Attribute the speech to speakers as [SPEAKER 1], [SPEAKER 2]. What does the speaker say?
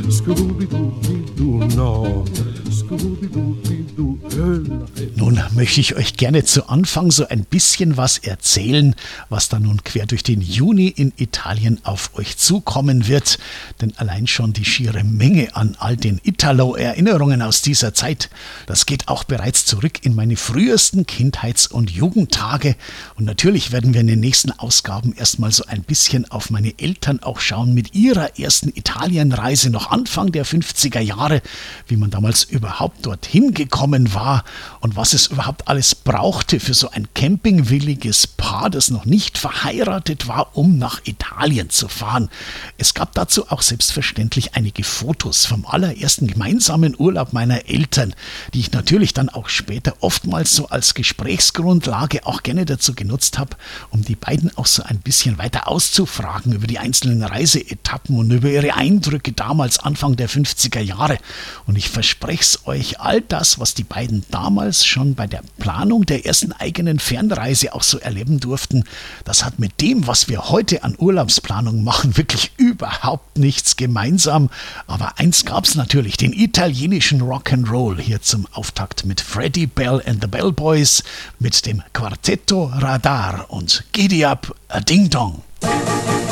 [SPEAKER 1] Scooby-Dooby-Doo, no. Scooby-Dooby-Doo,
[SPEAKER 2] Nun möchte ich euch gerne zu Anfang so ein bisschen was erzählen, was da nun quer durch den Juni in Italien auf euch zukommen wird. Denn allein schon die schiere Menge an all den Italo-Erinnerungen aus dieser Zeit, das geht auch bereits zurück in meine frühesten Kindheits- und Jugendtage. Und natürlich werden wir in den nächsten Ausgaben erstmal so ein bisschen auf meine Eltern auch schauen mit ihrer ersten Italienreise noch Anfang der 50er Jahre, wie man damals überhaupt dorthin gekommen war und was es überhaupt alles brauchte für so ein campingwilliges Paar, das noch nicht verheiratet war, um nach Italien zu fahren. Es gab dazu auch selbstverständlich einige Fotos vom allerersten gemeinsamen Urlaub meiner Eltern, die ich natürlich dann auch später oftmals so als Gesprächsgrundlage auch gerne dazu genutzt habe, um die beiden auch so ein bisschen weiter auszufragen über die einzelnen Reiseetappen und über ihre Eindrücke damals Anfang der 50er Jahre. Und ich verspreche es euch, all das, was die beiden damals schon bei der Planung der ersten eigenen Fernreise auch so erleben durften, das hat mit dem, was wir heute an Urlaubsplanung machen, wirklich überhaupt nichts gemeinsam. Aber eins gab es natürlich, den italienischen Rock'n'Roll hier zum Auftakt mit Freddie Bell and the Bell Boys, mit dem Quartetto Radar und Giddy Up a Ding Dong.